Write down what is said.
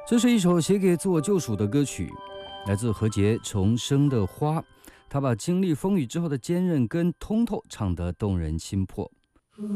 这是一首写给自我救赎的歌曲，来自何洁《重生的花》。他把经历风雨之后的坚韧跟通透唱得动人心魄。